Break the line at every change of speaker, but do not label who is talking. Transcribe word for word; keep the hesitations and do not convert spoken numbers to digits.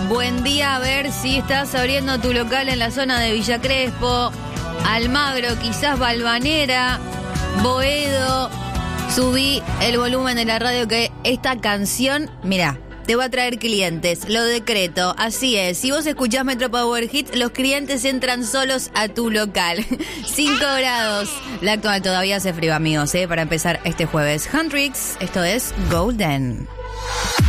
Buen día, a ver si estás abriendo tu local en la zona de Villa Crespo, Almagro, quizás Balvanera, Boedo. Subí el volumen de la radio que esta canción, mirá, te va a traer clientes, lo decreto, así es. Si vos escuchás Metro Power Hits, los clientes entran solos a tu local. cinco grados. La actual todavía hace frío, amigos, ¿eh? Para empezar este jueves. Hendrix, esto es Golden.